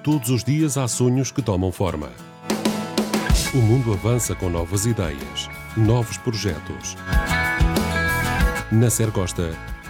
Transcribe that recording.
Todos os dias há sonhos que tomam forma. O mundo avança com novas ideias, novos projetos. Na Sercosta,